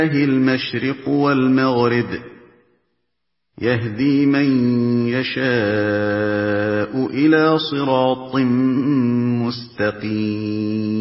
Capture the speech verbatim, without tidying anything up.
المشرق والمغرب يهدي من يشاء إلى صراط مستقيم